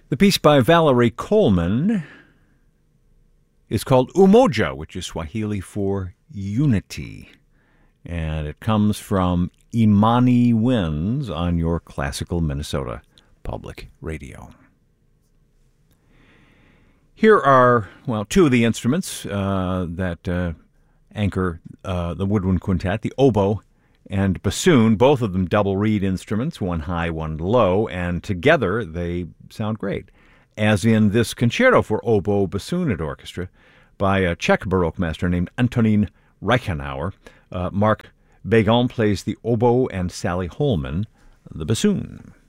The piece by Valerie Coleman is called Umoja, which is Swahili for unity. And it comes from Imani Winds on your classical Minnesota Public Radio. Here are, two of the instruments that anchor the woodwind quintet, the oboe and bassoon, both of them double reed instruments, one high, one low, and together they sound great, as in this concerto for oboe, bassoon, and orchestra by a Czech Baroque master named Antonín Reichenauer. Mark Begon plays the oboe and Sally Holman the bassoon.